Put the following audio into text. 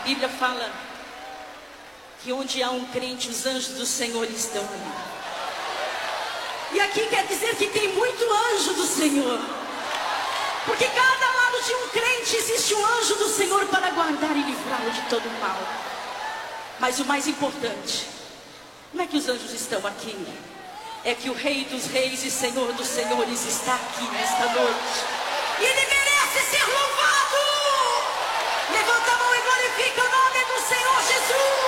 Bíblia fala que onde há um crente, os anjos do Senhor estão ali. E aqui quer dizer que tem muito anjo do Senhor. Porque cada lado de um crente existe um anjo do Senhor para guardar e livrá-lo de todo mal. Mas o mais importante, não é que os anjos estão aqui, é que o Rei dos Reis e Senhor dos Senhores está aqui nesta noite. E Ele merece ser louvado. Levanta a mão e glorifica o nome do Senhor Jesus.